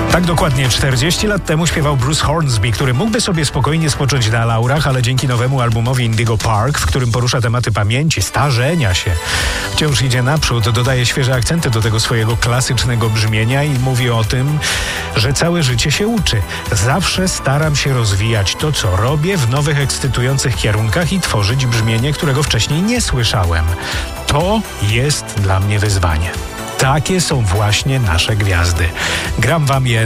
Tak dokładnie 40 lat temu śpiewał Bruce Hornsby, który mógłby sobie spokojnie spocząć na laurach, ale dzięki nowemu albumowi Indigo Park, w którym porusza tematy pamięci, starzenia się, wciąż idzie naprzód, dodaje świeże akcenty do tego swojego klasycznego brzmienia i mówi o tym, że całe życie się uczy. Zawsze staram się rozwijać to, co robię w nowych, ekscytujących kierunkach i tworzyć brzmienie, którego wcześniej nie słyszałem. To jest dla mnie wyzwanie. Takie są właśnie nasze gwiazdy. Gram wam je